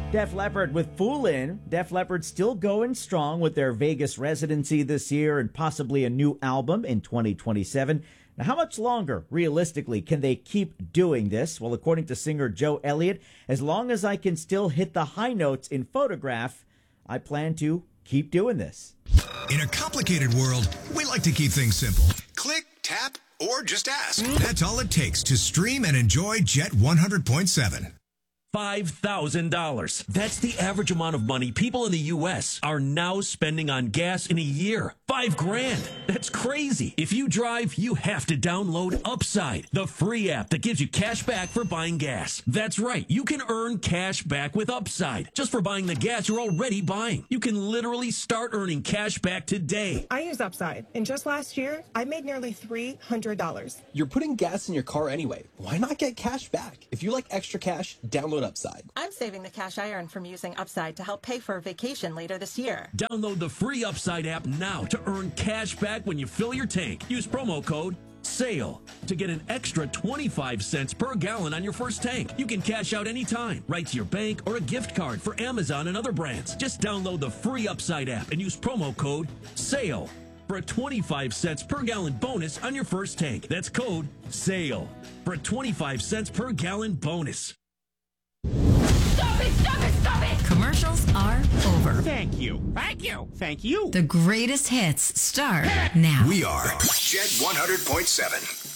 Def Leppard with Foolin'. Def Leppard still going strong with their Vegas residency this year and possibly a new album in 2027. Now, how much longer, realistically, can they keep doing this? Well, according to singer Joe Elliott, as long as I can still hit the high notes in Photograph, I plan to keep doing this. In a complicated world, we like to keep things simple. Click, tap, or just ask. That's all it takes to stream and enjoy Jet 100.7. $5,000. That's the average amount of money people in the U.S. are now spending on gas in a year. $5,000. That's crazy. If you drive, you have to download Upside, the free app that gives you cash back for buying gas. That's right. You can earn cash back with Upside just for buying the gas you're already buying. You can literally start earning cash back today. I use Upside, and just last year, I made nearly $300. You're putting gas in your car anyway. Why not get cash back? If you like extra cash, download Upside. I'm saving the cash I earn from using Upside to help pay for a vacation later this year. Download the free Upside app now to earn cash back when you fill your tank. Use promo code SALE to get an extra 25 cents per gallon on your first tank. You can cash out anytime, right to your bank or a gift card for Amazon and other brands. Just download the free Upside app and use promo code SALE for a 25 cents per gallon bonus on your first tank. That's code SALE for a 25 cents per gallon bonus. Stop it! Stop it! Stop it! Commercials are over. Thank you. Thank you. Thank you. The greatest hits start now. We are Jet 100.7.